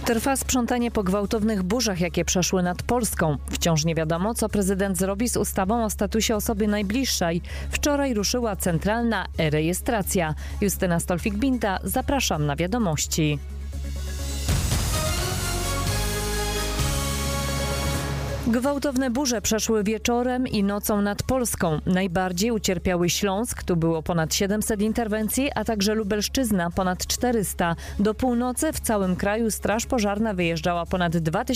Trwa sprzątanie po gwałtownych burzach, jakie przeszły nad Polską. Wciąż nie wiadomo, co prezydent zrobi z ustawą o statusie osoby najbliższej. Wczoraj ruszyła centralna e-rejestracja. Justyna Stolfik-Binda, zapraszam na wiadomości. Gwałtowne burze przeszły wieczorem i nocą nad Polską. Najbardziej ucierpiały Śląsk, tu było ponad 700 interwencji, a także Lubelszczyzna, ponad 400. Do północy w całym kraju straż pożarna wyjeżdżała ponad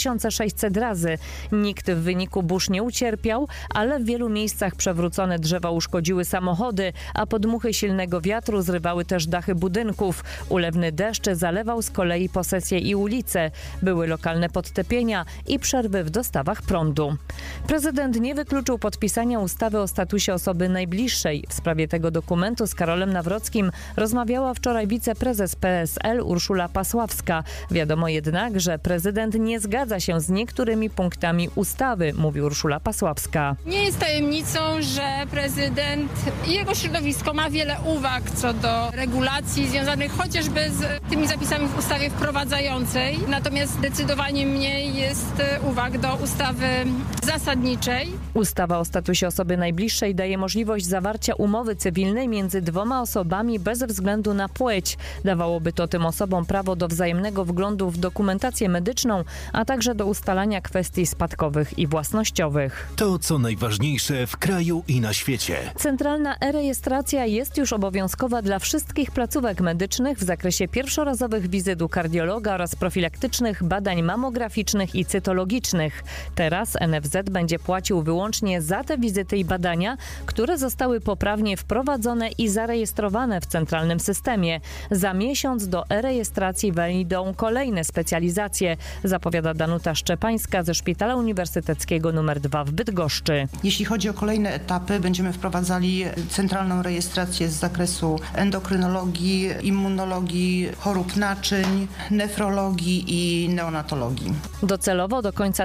2600 razy. Nikt w wyniku burz nie ucierpiał, ale w wielu miejscach przewrócone drzewa uszkodziły samochody, a podmuchy silnego wiatru zrywały też dachy budynków. Ulewny deszcz zalewał z kolei posesje i ulice. Były lokalne podtopienia i przerwy w dostawach prądu. Prezydent nie wykluczył podpisania ustawy o statusie osoby najbliższej. W sprawie tego dokumentu z Karolem Nawrockim rozmawiała wczoraj wiceprezes PSL Urszula Pasławska. Wiadomo jednak, że prezydent nie zgadza się z niektórymi punktami ustawy, mówi Urszula Pasławska. Nie jest tajemnicą, że prezydent i jego środowisko ma wiele uwag co do regulacji związanych chociażby z tymi zapisami w ustawie wprowadzającej. Natomiast zdecydowanie mniej jest uwag do ustawy zasadniczej. Ustawa o statusie osoby najbliższej daje możliwość zawarcia umowy cywilnej między dwoma osobami bez względu na płeć. Dawałoby to tym osobom prawo do wzajemnego wglądu w dokumentację medyczną, a także do ustalania kwestii spadkowych i własnościowych. To, co najważniejsze w kraju i na świecie. Centralna e-rejestracja jest już obowiązkowa dla wszystkich placówek medycznych w zakresie pierwszorazowych wizyt u kardiologa oraz profilaktycznych badań mamograficznych i cytologicznych. Teraz NFZ będzie płacił wyłącznie za te wizyty i badania, które zostały poprawnie wprowadzone i zarejestrowane w centralnym systemie. Za miesiąc do e-rejestracji wejdą kolejne specjalizacje, zapowiada Danuta Szczepańska ze Szpitala Uniwersyteckiego nr 2 w Bydgoszczy. Jeśli chodzi o kolejne etapy, będziemy wprowadzali centralną rejestrację z zakresu endokrynologii, immunologii, chorób naczyń, nefrologii i neonatologii. Docelowo do końca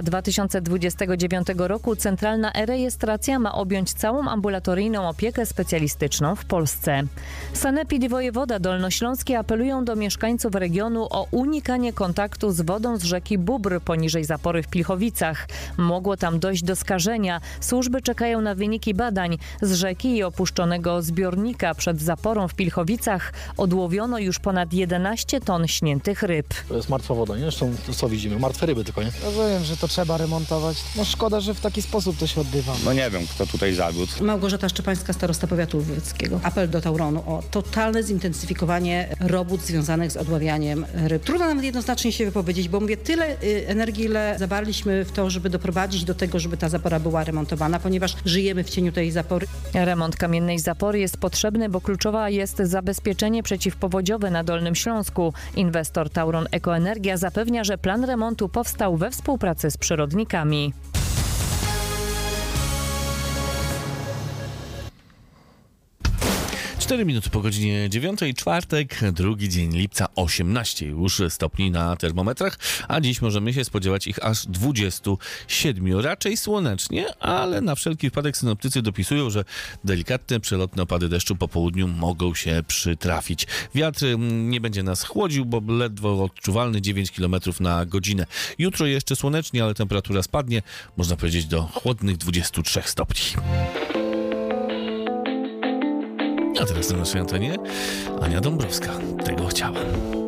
2029 roku centralna e-rejestracja ma objąć całą ambulatoryjną opiekę specjalistyczną w Polsce. Sanepid i wojewoda dolnośląskie apelują do mieszkańców regionu o unikanie kontaktu z wodą z rzeki Bóbr poniżej zapory w Pilchowicach. Mogło tam dojść do skażenia. Służby czekają na wyniki badań. Z rzeki i opuszczonego zbiornika przed zaporą w Pilchowicach odłowiono już ponad 11 ton śniętych ryb. To jest martwa woda, nie? Zresztą co widzimy? Martwe ryby tylko, nie? Rozumiem, że to trzeba remontować. No szkoda, że w taki sposób to się odbywa. No nie wiem, kto tutaj zawiódł. Małgorzata Szczepańska, starosta powiatu łódzkiego. Apel do Tauronu o totalne zintensyfikowanie robót związanych z odławianiem ryb. Trudno nawet jednoznacznie się wypowiedzieć, bo mówię, tyle energii, ile zawarliśmy w to, żeby doprowadzić do tego, żeby ta zapora była remontowana, ponieważ żyjemy w cieniu tej zapory. Remont kamiennej zapory jest potrzebny, bo kluczowa jest zabezpieczenie przeciwpowodziowe na Dolnym Śląsku. Inwestor Tauron Ekoenergia zapewnia, że plan remontu powstał we współpracy z przyrodnikami. Cztery minuty po godzinie 9, czwartek, drugi dzień lipca, 18 już stopni na termometrach, a dziś możemy się spodziewać ich aż 27. Raczej słonecznie, ale na wszelki wypadek synoptycy dopisują, że delikatne, przelotne opady deszczu po południu mogą się przytrafić. Wiatr nie będzie nas chłodził, bo ledwo odczuwalny 9 km na godzinę. Jutro jeszcze słonecznie, ale temperatura spadnie, można powiedzieć do chłodnych 23 stopni. A teraz na naszej antenie Ania Dąbrowska. Tego chciałem.